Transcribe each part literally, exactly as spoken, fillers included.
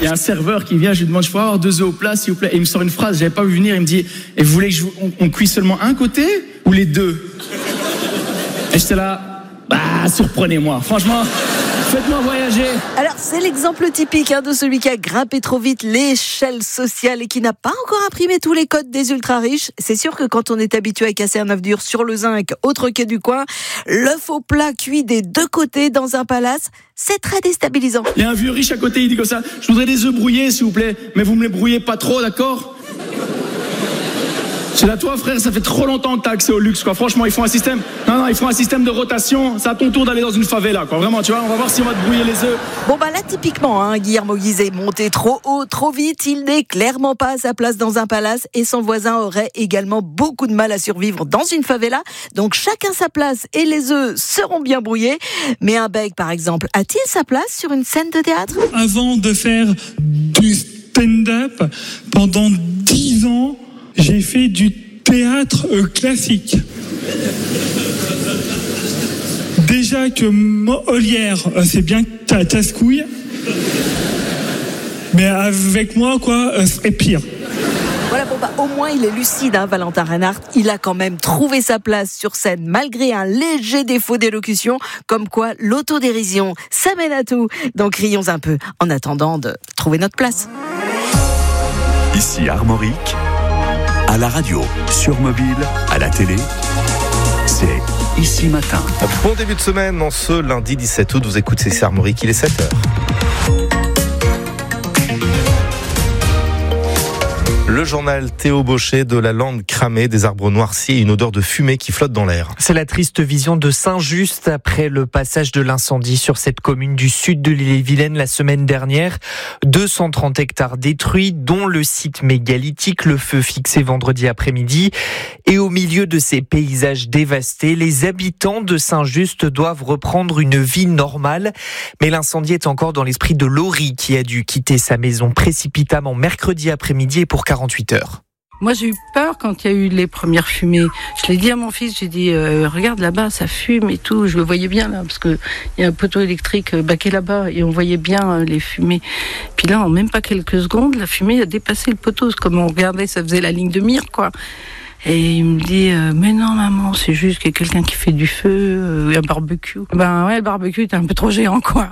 Il y a un serveur qui vient, je lui demande, je peux avoir deux œufs au plat, s'il vous plaît. Et il me sort une phrase, j'avais pas vu venir, il me dit, et vous voulez que je, on, on cuise seulement un côté ou les deux? Et j'étais là, bah, surprenez-moi. Franchement, faites-moi voyager. Alors, c'est l'exemple typique hein, de celui qui a grimpé trop vite l'échelle sociale et qui n'a pas encore imprimé tous les codes des ultra-riches. C'est sûr que quand on est habitué à casser un œuf dur sur le zinc, autre que du coin, l'œuf au plat cuit des deux côtés dans un palace, c'est très déstabilisant. Il y a un vieux riche à côté, il dit comme ça, je voudrais des œufs brouillés, s'il vous plaît, mais vous me les brouillez pas trop, d'accord? C'est là, toi, frère, ça fait trop longtemps que t'as accès au luxe, quoi. Franchement, ils font un système. Non, non, ils font un système de rotation. C'est à ton tour d'aller dans une favela, quoi. Vraiment, tu vois, on va voir si on va te brouiller les œufs. Bon, bah là, typiquement, hein, Guillermo Guizet est monté trop haut, trop vite. Il n'est clairement pas à sa place dans un palace et son voisin aurait également beaucoup de mal à survivre dans une favela. Donc, chacun sa place et les œufs seront bien brouillés. Mais un bègue, par exemple, a-t-il sa place sur une scène de théâtre? Avant de faire du stand-up, pendant dix ans, j'ai fait du théâtre classique. Déjà que Molière, c'est bien casse-couille, mais avec moi, quoi, c'est pire. Voilà, bon, bah, au moins il est lucide, hein, Valentin Reinhardt. Il a quand même trouvé sa place sur scène malgré un léger défaut d'élocution, comme quoi l'autodérision, ça mène à tout. Donc rions un peu en attendant de trouver notre place. Ici Armorique, à la radio, sur mobile, à la télé, c'est Ici Matin. Bon début de semaine, en ce lundi dix-sept août, vous écoutez ici Armorique, il est sept heures. Le journal Théo Bauchet de la lande cramée, des arbres noircis et une odeur de fumée qui flotte dans l'air. C'est la triste vision de Saint-Just après le passage de l'incendie sur cette commune du sud de l'Ille-et-Vilaine la semaine dernière. deux cent trente hectares détruits, dont le site mégalithique, le feu fixé vendredi après-midi. Et au milieu de ces paysages dévastés, les habitants de Saint-Just doivent reprendre une vie normale. Mais l'incendie est encore dans l'esprit de Laurie qui a dû quitter sa maison précipitamment mercredi après-midi et pour quarante-huit heures. Moi, j'ai eu peur quand il y a eu les premières fumées. Je l'ai dit à mon fils, j'ai dit, euh, regarde là-bas, ça fume et tout. Je le voyais bien là, parce que il y a un poteau électrique baqué là-bas et on voyait bien euh, les fumées. Puis là, en même pas quelques secondes, la fumée a dépassé le poteau. Comme on regardait, ça faisait la ligne de mire, quoi. Et il me dit, euh, mais non maman, c'est juste qu'il y a quelqu'un qui fait du feu, euh, un barbecue. Ben ouais, le barbecue était un peu trop géant, quoi.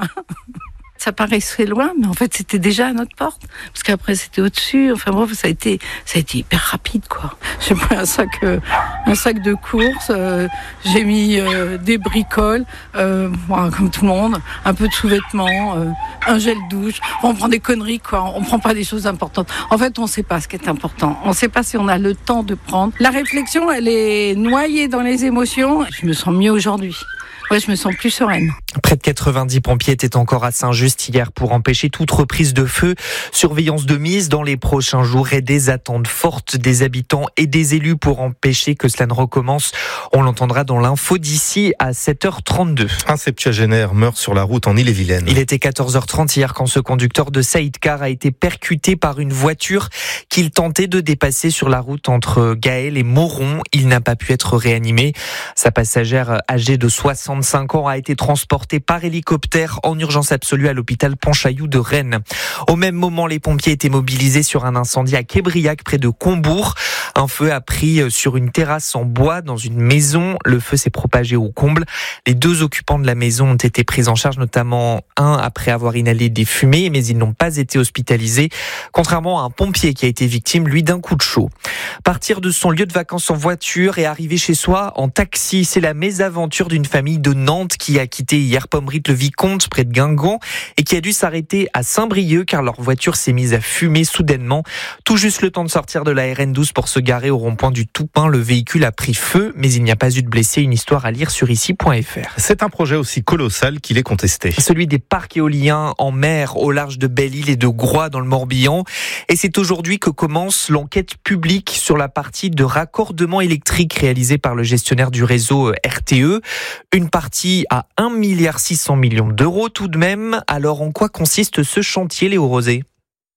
Ça paraissait loin, mais en fait, c'était déjà à notre porte. Parce qu'après, c'était au-dessus. Enfin bref, ça a été, ça a été hyper rapide, quoi. J'ai pris un sac, euh, un sac de course. Euh, j'ai mis euh, des bricoles, euh, bon, comme tout le monde, un peu de sous-vêtements, euh, un gel douche. On prend des conneries, quoi. On prend pas des choses importantes. En fait, on sait pas ce qui est important. On sait pas si on a le temps de prendre. La réflexion, elle est noyée dans les émotions. Je me sens mieux aujourd'hui. Ouais, je me sens plus sereine. Près de quatre-vingt-dix pompiers étaient encore à Saint-Just hier pour empêcher toute reprise de feu. Surveillance de mise dans les prochains jours et des attentes fortes des habitants et des élus pour empêcher que cela ne recommence. On l'entendra dans l'info d'ici à sept heures trente-deux. Un septuagénaire meurt sur la route en Ille-et-Vilaine. Il était quatorze heures trente hier quand ce conducteur de sidecar a été percuté par une voiture qu'il tentait de dépasser sur la route entre Gaël et Moron. Il n'a pas pu être réanimé. Sa passagère âgée de soixante-cinq ans a été transportée par hélicoptère en urgence absolue à l'hôpital Pontchaillou de Rennes. Au même moment, les pompiers étaient mobilisés sur un incendie à Québriac près de Combourg. Un feu a pris sur une terrasse en bois dans une maison. Le feu s'est propagé au comble. Les deux occupants de la maison ont été pris en charge, notamment un après avoir inhalé des fumées, mais ils n'ont pas été hospitalisés, contrairement à un pompier qui a été victime, lui, d'un coup de chaud. Partir de son lieu de vacances en voiture et arriver chez soi en taxi, c'est la mésaventure d'une famille de Nantes qui a quitté hier Pommerit-le-Vicomte près de Guingamp et qui a dû s'arrêter à Saint-Brieuc car leur voiture s'est mise à fumer soudainement. Tout juste le temps de sortir de la R N douze pour se garer au rond-point du Toupin. Le véhicule a pris feu, mais il n'y a pas eu de blessés. Une histoire à lire sur ici point f r. C'est un projet aussi colossal qu'il est contesté. Celui des parcs éoliens en mer au large de Belle-Île et de Groix dans le Morbihan. Et c'est aujourd'hui que commence l'enquête publique sur la partie de raccordement électrique réalisée par le gestionnaire du réseau R T E. Une partie à un virgule six milliard d'euros tout de même. Alors en quoi consiste ce chantier, Léo Rosé ?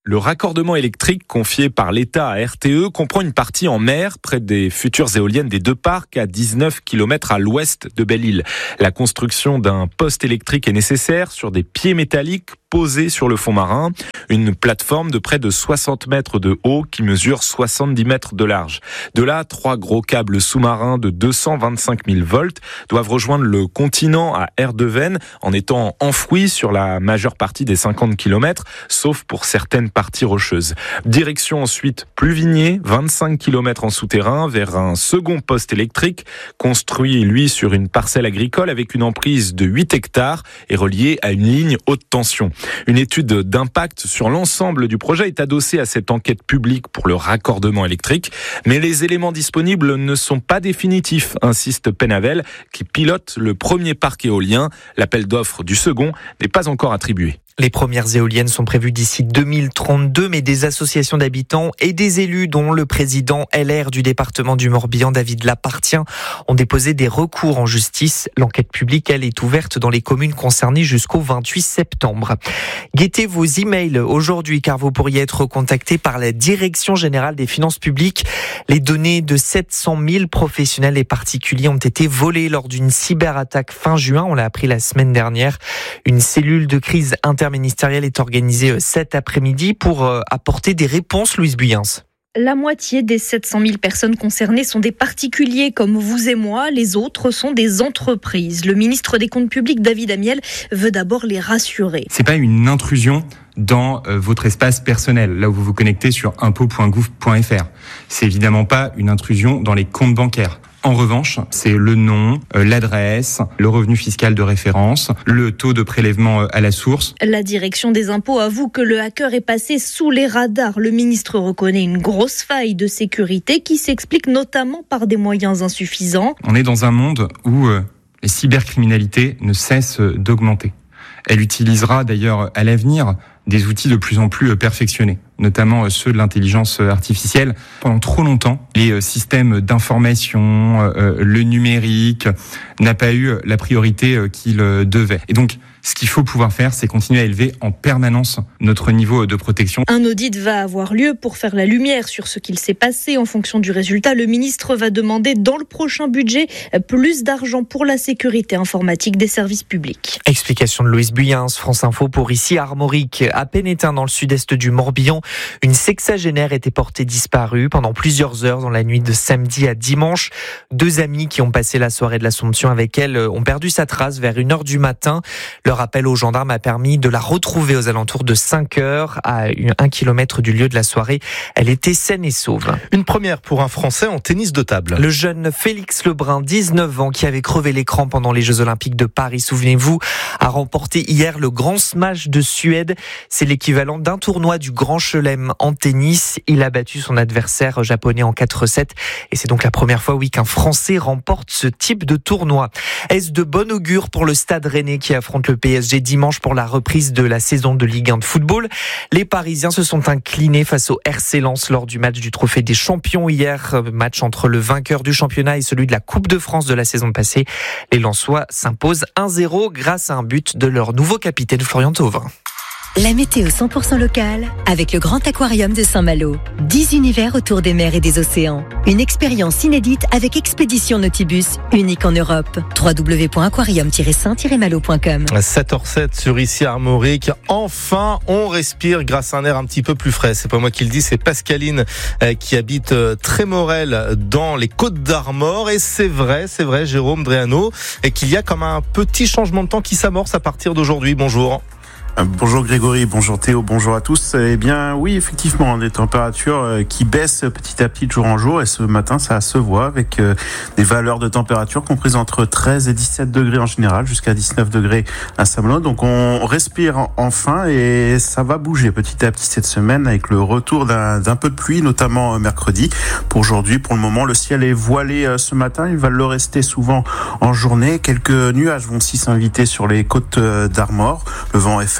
Le raccordement électrique confié par l'État à R T E comprend une partie en mer, près des futures éoliennes des deux parcs, à dix-neuf kilomètres à l'ouest de Belle-Île. La construction d'un poste électrique est nécessaire sur des pieds métalliques posés sur le fond marin. Une plateforme de près de soixante mètres de haut qui mesure soixante-dix mètres de large. De là, trois gros câbles sous-marins de deux cent vingt-cinq mille volts doivent rejoindre le continent à Erdeven en étant enfouis sur la majeure partie des cinquante kilomètres, sauf pour certaines parties rocheuses. Direction ensuite Pluvigné, vingt-cinq kilomètres en souterrain, vers un second poste électrique, construit lui sur une parcelle agricole avec une emprise de huit hectares et relié à une ligne haute tension. Une étude d'impact sur l'ensemble du projet est adossée à cette enquête publique pour le raccordement électrique, mais les éléments disponibles ne sont pas définitifs, insiste Penavel, qui pilote le premier parc éolien. L'appel d'offres du second n'est pas encore attribué. Les premières éoliennes sont prévues d'ici deux mille trente-deux, mais des associations d'habitants et des élus, dont le président L R du département du Morbihan, David Lapartien, ont déposé des recours en justice. L'enquête publique, elle, est ouverte dans les communes concernées jusqu'au vingt-huit septembre. Guettez vos emails aujourd'hui, car vous pourriez être contacté par la Direction générale des finances publiques. Les données de sept cent mille professionnels et particuliers ont été volées lors d'une cyberattaque fin juin. On l'a appris la semaine dernière. Une cellule de crise inter interministérielle est organisée cet après-midi pour apporter des réponses, Louise Buyens. La moitié des sept cent mille personnes concernées sont des particuliers comme vous et moi. Les autres sont des entreprises. Le ministre des Comptes publics, David Amiel, veut d'abord les rassurer. C'est pas une intrusion dans euh, votre espace personnel, là où vous vous connectez sur impôts point gouv point f r. C'est évidemment pas une intrusion dans les comptes bancaires. En revanche, c'est le nom, euh, l'adresse, le revenu fiscal de référence, le taux de prélèvement euh, à la source. La direction des impôts avoue que le hacker est passé sous les radars. Le ministre reconnaît une grosse faille de sécurité qui s'explique notamment par des moyens insuffisants. On est dans un monde où euh, les cybercriminalités ne cessent d'augmenter. Elle utilisera d'ailleurs à l'avenir des outils de plus en plus perfectionnés, notamment ceux de l'intelligence artificielle. Pendant trop longtemps, les systèmes d'information, euh, le numérique n'a pas eu la priorité qu'il devait. Et donc, ce qu'il faut pouvoir faire, c'est continuer à élever en permanence notre niveau de protection. Un audit va avoir lieu pour faire la lumière sur ce qu'il s'est passé. En fonction du résultat, le ministre va demander dans le prochain budget plus d'argent pour la sécurité informatique des services publics. Explication de Louise Buyens, France Info pour ici Armorique. À peine éteint dans le sud-est du Morbihan, une sexagénaire était portée disparue pendant plusieurs heures dans la nuit de samedi à dimanche. Deux amis qui ont passé la soirée de l'Assomption avec elle ont perdu sa trace vers une heure du matin. Leur appel aux gendarmes a permis de la retrouver aux alentours de cinq heures à un kilomètre du lieu de la soirée. Elle était saine et sauve. Une première pour un Français en tennis de table. Le jeune Félix Lebrun, dix-neuf ans, qui avait crevé l'écran pendant les Jeux Olympiques de Paris, souvenez-vous, a remporté hier le Grand Smash de Suède. C'est l'équivalent d'un tournoi du Grand Chelem en tennis. Il a battu son adversaire japonais en quatre sept et c'est donc la première fois, oui, qu'un Français remporte ce type de tournoi. Est-ce de bon augure pour le Stade Rennais qui affronte le P S G dimanche pour la reprise de la saison de Ligue un de football? Les Parisiens se sont inclinés face au R C Lens lors du match du Trophée des Champions hier, match entre le vainqueur du championnat et celui de la Coupe de France de la saison passée. Les Lensois s'imposent un zéro grâce à un but de leur nouveau capitaine Florian Thauvin. La météo cent pour cent locale avec le Grand Aquarium de Saint-Malo. dix univers autour des mers et des océans. Une expérience inédite avec Expédition Nautibus, unique en Europe. w w w point aquarium tiret saint tiret malo point com. sept heures sept sur ici Armorique. Enfin, on respire grâce à un air un petit peu plus frais. C'est pas moi qui le dis, c'est Pascaline qui habite Trémorel dans les Côtes d'Armor. Et c'est vrai, c'est vrai, Jérôme Dréano, et qu'il y a comme un petit changement de temps qui s'amorce à partir d'aujourd'hui. Bonjour. Bonjour Grégory, bonjour Théo, bonjour à tous. Eh bien oui, effectivement, des températures qui baissent petit à petit de jour en jour et ce matin ça se voit avec des valeurs de température comprises entre treize et dix-sept degrés en général jusqu'à dix-neuf degrés à Saint-Malo. Donc on respire enfin et ça va bouger petit à petit cette semaine avec le retour d'un, d'un peu de pluie, notamment mercredi. Pour aujourd'hui, pour le moment, le ciel est voilé ce matin, il va le rester souvent en journée. Quelques nuages vont aussi s'inviter sur les côtes d'Armor. Le vent est faible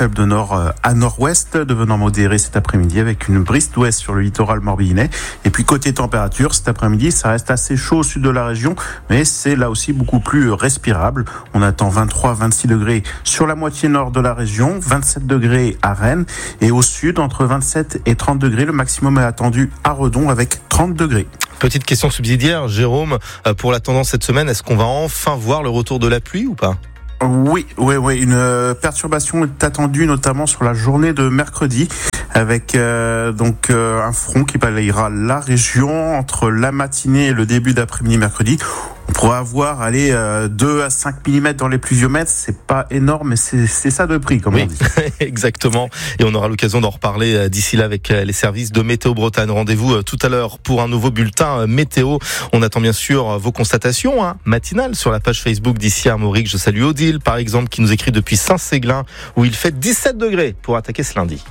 faible de nord à nord-ouest, devenant modéré cet après-midi avec une brise d'ouest sur le littoral morbihanais. Et puis côté température, cet après-midi, ça reste assez chaud au sud de la région, mais c'est là aussi beaucoup plus respirable. On attend vingt-trois à vingt-six degrés sur la moitié nord de la région, vingt-sept degrés à Rennes, et au sud, entre vingt-sept et trente degrés. Le maximum est attendu à Redon avec trente degrés. Petite question subsidiaire, Jérôme, pour la tendance cette semaine, est-ce qu'on va enfin voir le retour de la pluie ou pas ? Oui, oui, oui. Une perturbation est attendue notamment sur la journée de mercredi, avec euh, donc euh, un front qui balayera la région entre la matinée et le début d'après-midi mercredi. On pourra avoir aller euh, deux à cinq millimètres dans les pluviomètres. C'est pas énorme, mais c'est, c'est ça de prix, comme oui, on dit. Exactement. Et on aura l'occasion d'en reparler d'ici là avec les services de Météo Bretagne. Rendez-vous tout à l'heure pour un nouveau bulletin météo. On attend bien sûr vos constatations hein, matinales sur la page Facebook d'Ici Armorique. Je salue Odile, par exemple, qui nous écrit depuis Saint-Séglin, où il fait dix-sept degrés pour attaquer ce lundi.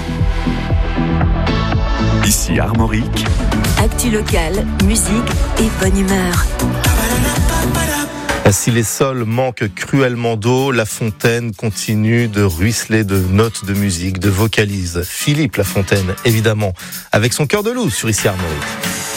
Ici Armorique. Actu locale, musique et bonne humeur. Si les sols manquent cruellement d'eau, La Fontaine continue de ruisseler de notes de musique, de vocalises. Philippe La Fontaine, évidemment, avec son cœur de loup sur Ici Armorique.